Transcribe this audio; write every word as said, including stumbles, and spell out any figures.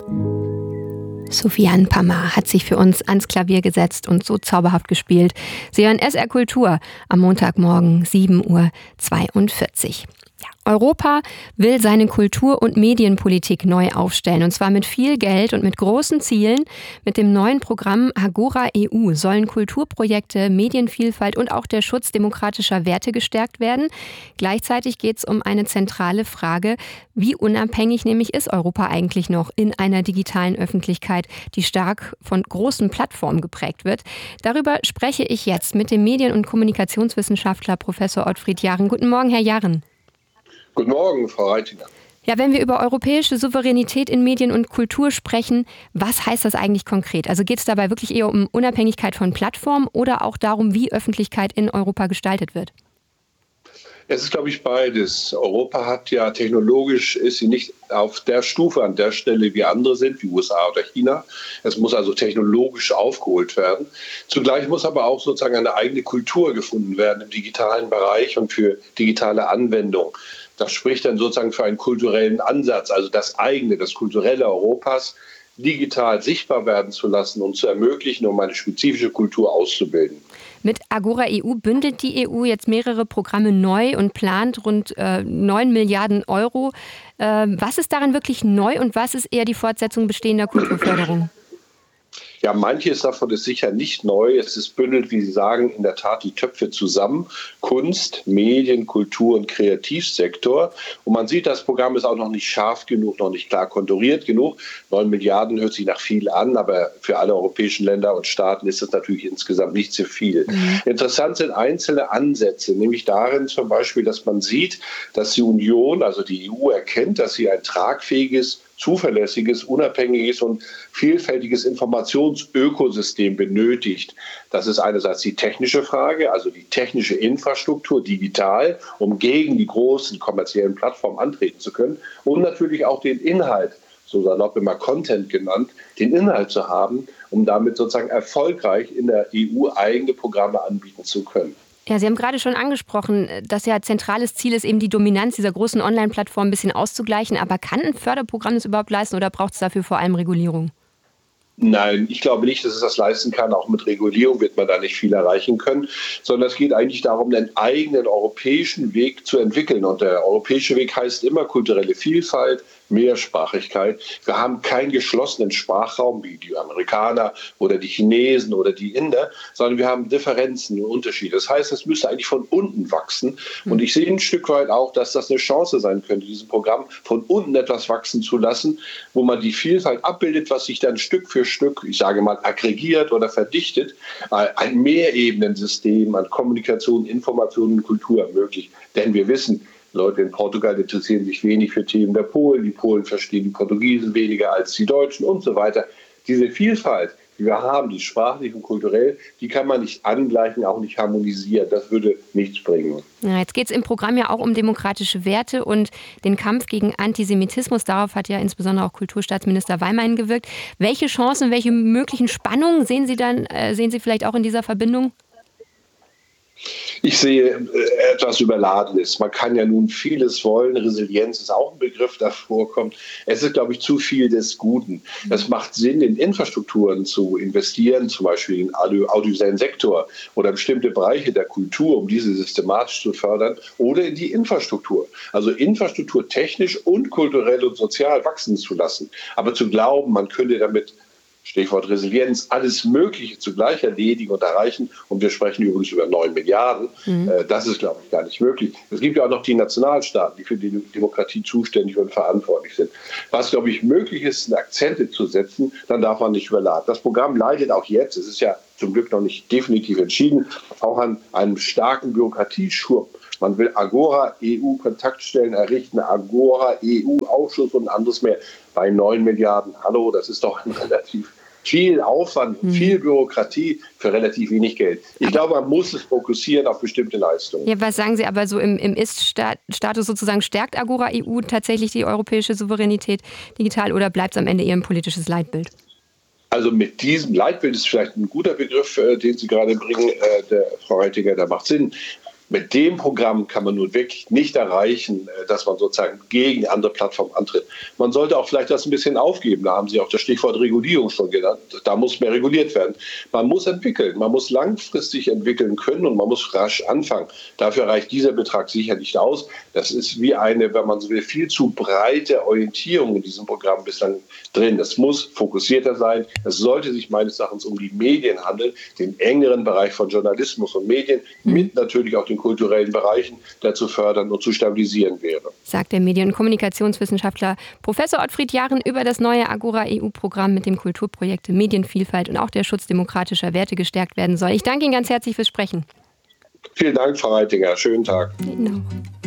Soufiane Pamar hat sich für uns ans Klavier gesetzt und so zauberhaft gespielt. Sie hören S R Kultur am Montagmorgen sieben Uhr zweiundvierzig. Ja, Europa will seine Kultur- und Medienpolitik neu aufstellen, und zwar mit viel Geld und mit großen Zielen. Mit dem neuen Programm Agora E U sollen Kulturprojekte, Medienvielfalt und auch der Schutz demokratischer Werte gestärkt werden. Gleichzeitig geht es um eine zentrale Frage: Wie unabhängig nämlich ist Europa eigentlich noch in einer digitalen Öffentlichkeit, die stark von großen Plattformen geprägt wird? Darüber spreche ich jetzt mit dem Medien- und Kommunikationswissenschaftler Professor Ottfried Jahren. Guten Morgen, Herr Jahren. Guten Morgen, Frau Reitinger. Ja, wenn wir über europäische Souveränität in Medien und Kultur sprechen, was heißt das eigentlich konkret? Also geht es dabei wirklich eher um Unabhängigkeit von Plattformen oder auch darum, wie Öffentlichkeit in Europa gestaltet wird? Es ist, glaube ich, beides. Europa hat ja technologisch, ist sie nicht auf der Stufe, an der Stelle wie andere sind, wie U S A oder China. Es muss also technologisch aufgeholt werden. Zugleich muss aber auch sozusagen eine eigene Kultur gefunden werden im digitalen Bereich und für digitale Anwendung. Das spricht dann sozusagen für einen kulturellen Ansatz, also das eigene, das kulturelle Europas digital sichtbar werden zu lassen und zu ermöglichen, um eine spezifische Kultur auszubilden. Mit Agora E U bündelt die E U jetzt mehrere Programme neu und plant rund äh, neun Milliarden Euro. Äh, was ist daran wirklich neu und was ist eher die Fortsetzung bestehender Kulturförderung? Ja, manches davon ist sicher nicht neu. Es ist bündelt, wie Sie sagen, in der Tat die Töpfe zusammen. Kunst, Medien, Kultur und Kreativsektor. Und man sieht, das Programm ist auch noch nicht scharf genug, noch nicht klar konturiert genug. Neun Milliarden hört sich nach viel an, aber für alle europäischen Länder und Staaten ist das natürlich insgesamt nicht so viel. Mhm. Interessant sind einzelne Ansätze, nämlich darin zum Beispiel, dass man sieht, dass die Union, also die E U, erkennt, dass sie ein tragfähiges, zuverlässiges, unabhängiges und vielfältiges Informationsökosystem benötigt. Das ist einerseits die technische Frage, also die technische Infrastruktur digital, um gegen die großen kommerziellen Plattformen antreten zu können, und natürlich auch den Inhalt, so salopp immer Content genannt, den Inhalt zu haben, um damit sozusagen erfolgreich in der E U eigene Programme anbieten zu können. Ja, Sie haben gerade schon angesprochen, dass ja zentrales Ziel ist, eben die Dominanz dieser großen Online-Plattformen ein bisschen auszugleichen. Aber kann ein Förderprogramm das überhaupt leisten oder braucht es dafür vor allem Regulierung? Nein, ich glaube nicht, dass es das leisten kann. Auch mit Regulierung wird man da nicht viel erreichen können, sondern es geht eigentlich darum, einen eigenen europäischen Weg zu entwickeln. Und der europäische Weg heißt immer kulturelle Vielfalt, Mehrsprachigkeit. Wir haben keinen geschlossenen Sprachraum wie die Amerikaner oder die Chinesen oder die Inder, sondern wir haben Differenzen und Unterschiede. Das heißt, es müsste eigentlich von unten wachsen. Und ich sehe ein Stück weit auch, dass das eine Chance sein könnte, dieses Programm von unten etwas wachsen zu lassen, wo man die Vielfalt abbildet, was sich dann Stück für Stück, ich sage mal, aggregiert oder verdichtet, ein Mehrebenensystem an Kommunikation, Information und Kultur ermöglicht. Denn wir wissen, Leute in Portugal interessieren sich wenig für Themen der Polen, die Polen verstehen die Portugiesen weniger als die Deutschen und so weiter. Diese Vielfalt, die wir haben, die sprachlich und kulturell, die kann man nicht angleichen, auch nicht harmonisieren. Das würde nichts bringen. Ja, jetzt geht es im Programm ja auch um demokratische Werte und den Kampf gegen Antisemitismus. Darauf hat ja insbesondere auch Kulturstaatsminister Weimann gewirkt. Welche Chancen, welche möglichen Spannungen sehen Sie dann, äh, sehen Sie vielleicht auch in dieser Verbindung? Ich sehe äh, etwas Überladenes. Man kann ja nun vieles wollen. Resilienz ist auch ein Begriff, der vorkommt. Es ist, glaube ich, zu viel des Guten. Es macht Sinn, in Infrastrukturen zu investieren, zum Beispiel in den audiovisuellen Sektor oder bestimmte Bereiche der Kultur, um diese systematisch zu fördern, oder in die Infrastruktur. Also Infrastruktur technisch und kulturell und sozial wachsen zu lassen. Aber zu glauben, man könnte damit, Stichwort Resilienz, alles Mögliche zugleich erledigen und erreichen. Und wir sprechen übrigens über neun Milliarden. Mhm. Das ist, glaube ich, gar nicht möglich. Es gibt ja auch noch die Nationalstaaten, die für die Demokratie zuständig und verantwortlich sind. Was, glaube ich, möglich ist, sind Akzente zu setzen, dann darf man nicht überladen. Das Programm leidet auch jetzt, es ist ja zum Glück noch nicht definitiv entschieden, auch an einem starken Bürokratieschwung. Man will Agora E U-Kontaktstellen errichten, Agora E U-Ausschuss und anderes mehr bei neun Milliarden. Hallo, das ist doch ein relativ viel Aufwand, mhm. viel Bürokratie für relativ wenig Geld. Ich glaube, man muss es fokussieren auf bestimmte Leistungen. Ja, was sagen Sie aber so im, im Ist-Status sozusagen, stärkt Agora E U tatsächlich die europäische Souveränität digital oder bleibt es am Ende eher ein politisches Leitbild? Also mit diesem Leitbild ist vielleicht ein guter Begriff, äh, den Sie gerade bringen, äh, der Frau Reitinger, der macht Sinn. Mit dem Programm kann man nun wirklich nicht erreichen, dass man sozusagen gegen andere Plattformen antritt. Man sollte auch vielleicht das ein bisschen aufgeben. Da haben Sie auch das Stichwort Regulierung schon genannt. Da muss mehr reguliert werden. Man muss entwickeln. Man muss langfristig entwickeln können und man muss rasch anfangen. Dafür reicht dieser Betrag sicher nicht aus. Das ist wie eine, wenn man so will, viel zu breite Orientierung in diesem Programm bislang drin. Es muss fokussierter sein. Es sollte sich meines Erachtens um die Medien handeln, den engeren Bereich von Journalismus und Medien, mit natürlich auch den kulturellen Bereichen, der zu fördern und zu stabilisieren wäre. Sagt der Medien- und Kommunikationswissenschaftler Professor Ottfried Jahren über das neue Agora-E U-Programm, mit dem Kulturprojekte Medienvielfalt und auch der Schutz demokratischer Werte gestärkt werden soll. Ich danke Ihnen ganz herzlich fürs Sprechen. Vielen Dank, Frau Reitinger. Schönen Tag. Ihnen auch.